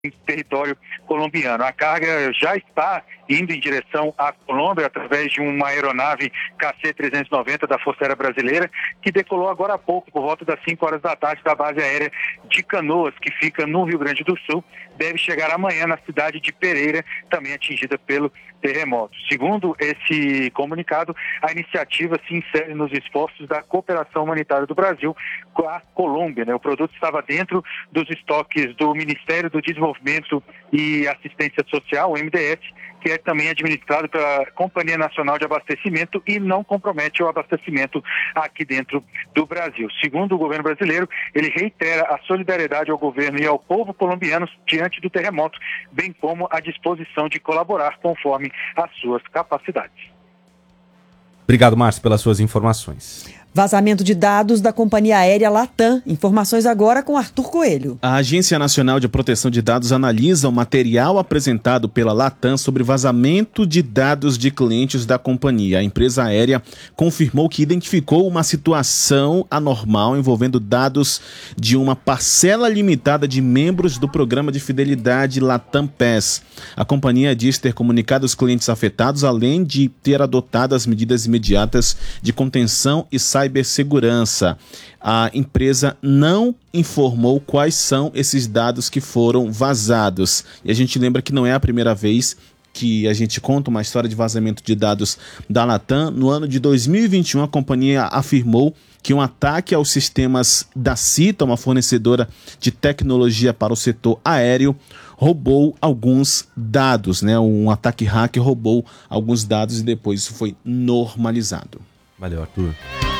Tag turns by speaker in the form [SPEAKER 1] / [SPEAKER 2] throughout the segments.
[SPEAKER 1] em território colombiano. A carga já está indo em direção à Colômbia através de uma aeronave KC-390 da Força Aérea Brasileira, que decolou agora há pouco, por volta das 5 horas da tarde, da base aérea de Canoas, que fica no Rio Grande do Sul. Deve chegar amanhã na cidade de Pereira, também atingida pelo terremoto. Segundo esse comunicado, a iniciativa se insere nos esforços da cooperação humanitária do Brasil com a Colômbia, né? O produto estava dentro dos estoques do Ministério do Desenvolvimento e Assistência Social, o MDS, que é também administrado pela Companhia Nacional de Abastecimento e não compromete o abastecimento aqui dentro do Brasil. Segundo o governo brasileiro, ele reitera a solidariedade ao governo e ao povo colombiano diante do terremoto, bem como a disposição de colaborar conforme as suas capacidades.
[SPEAKER 2] Obrigado, Márcio, pelas suas informações.
[SPEAKER 3] Vazamento de dados da companhia aérea Latam. Informações agora com Arthur Coelho.
[SPEAKER 4] A Agência Nacional de Proteção de Dados analisa o material apresentado pela Latam sobre vazamento de dados de clientes da companhia. A empresa aérea confirmou que identificou uma situação anormal envolvendo dados de uma parcela limitada de membros do programa de fidelidade Latam Pass. A companhia diz ter comunicado os clientes afetados, além de ter adotado as medidas imediatas de contenção e cibersegurança. A empresa não informou quais são esses dados que foram vazados. E a gente lembra que não é a primeira vez que a gente conta uma história de vazamento de dados da Latam. No ano de 2021, a companhia afirmou que um ataque aos sistemas da Cita, uma fornecedora de tecnologia para o setor aéreo, roubou alguns dados, né? Um ataque hacker roubou alguns dados e depois isso foi normalizado.
[SPEAKER 2] Valeu, Arthur.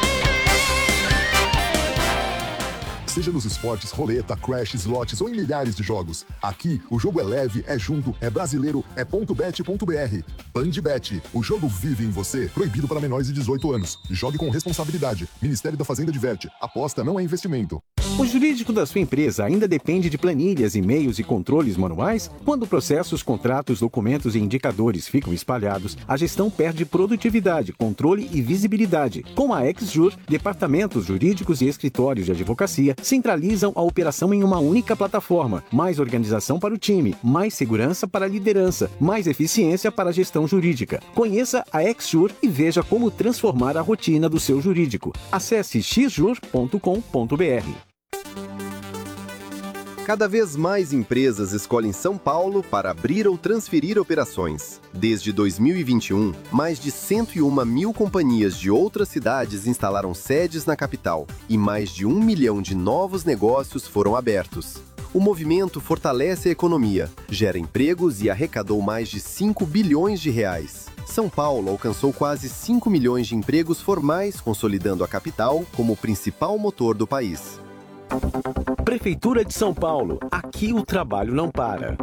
[SPEAKER 5] Seja nos esportes, roleta, crash, slots ou em milhares de jogos. Aqui, o jogo é leve, é junto, é brasileiro, é .bet.br. Bandbet, o jogo vive em você. Proibido para menores de 18 anos. Jogue com responsabilidade. Ministério da Fazenda diverte. Aposta não é investimento.
[SPEAKER 6] O jurídico da sua empresa ainda depende de planilhas, e-mails e controles manuais? Quando processos, contratos, documentos e indicadores ficam espalhados, a gestão perde produtividade, controle e visibilidade. Com a XJur, departamentos jurídicos e escritórios de advocacia centralizam a operação em uma única plataforma. Mais organização para o time, mais segurança para a liderança, mais eficiência para a gestão jurídica. Conheça a XJur e veja como transformar a rotina do seu jurídico. Acesse xjur.com.br.
[SPEAKER 7] Cada vez mais empresas escolhem São Paulo para abrir ou transferir operações. Desde 2021, mais de 101 mil companhias de outras cidades instalaram sedes na capital e mais de 1 milhão de novos negócios foram abertos. O movimento fortalece a economia, gera empregos e arrecadou mais de 5 bilhões de reais. São Paulo alcançou quase 5 milhões de empregos formais, consolidando a capital como o principal motor do país.
[SPEAKER 6] Prefeitura de São Paulo. Aqui o trabalho não para.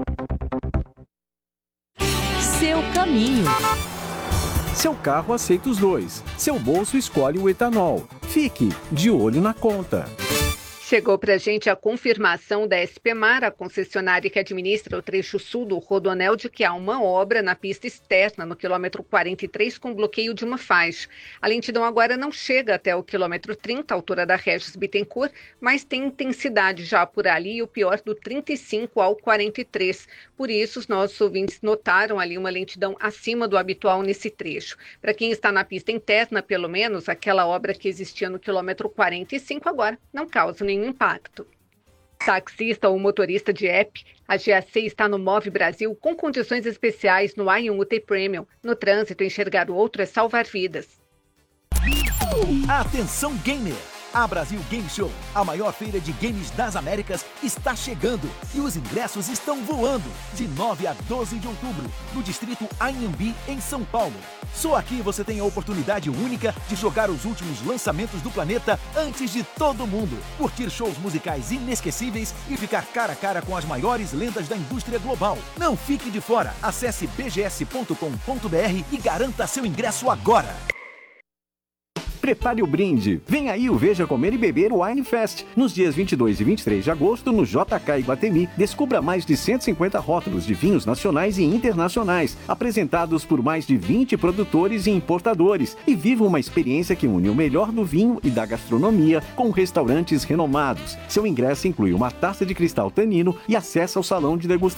[SPEAKER 8] Seu caminho.
[SPEAKER 6] Seu carro aceita os dois. Seu bolso escolhe o etanol. Fique de olho na conta.
[SPEAKER 9] Chegou para a gente a confirmação da SPMar, a concessionária que administra o trecho sul do Rodoanel, de que há uma obra na pista externa, no quilômetro 43, com bloqueio de uma faixa. A lentidão agora não chega até o quilômetro 30, altura da Regis Bittencourt, mas tem intensidade já por ali, e o pior do 35 ao 43. Por isso, os nossos ouvintes notaram ali uma lentidão acima do habitual nesse trecho. Para quem está na pista interna, pelo menos, aquela obra que existia no quilômetro 45 agora não causa nenhum impacto. Taxista ou motorista de app, a GAC está no Move Brasil com condições especiais no i1 UT Premium. No trânsito, enxergar o outro é salvar vidas.
[SPEAKER 10] Atenção gamer! A Brasil Game Show, a maior feira de games das Américas, está chegando e os ingressos estão voando de 9 a 12 de outubro, no distrito Anhembi, em São Paulo. Só aqui você tem a oportunidade única de jogar os últimos lançamentos do planeta antes de todo mundo, curtir shows musicais inesquecíveis e ficar cara a cara com as maiores lendas da indústria global. Não fique de fora, acesse bgs.com.br e garanta seu ingresso agora.
[SPEAKER 6] Prepare o brinde. Vem aí o Veja Comer e Beber Wine Fest. Nos dias 22 e 23 de agosto, no JK Iguatemi, descubra mais de 150 rótulos de vinhos nacionais e internacionais, apresentados por mais de 20 produtores e importadores. E viva uma experiência que une o melhor do vinho e da gastronomia com restaurantes renomados. Seu ingresso inclui uma taça de cristal Tanino e acesso ao salão de degustação